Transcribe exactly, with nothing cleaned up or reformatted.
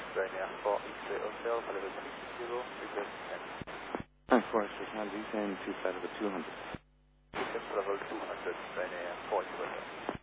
Ryanair four X-ray Hotel, level six zero, request ten. Hi, Forest Hotel, descend to flight level two hundred. Descend level two hundred, Ryanair four X-ray Hotel.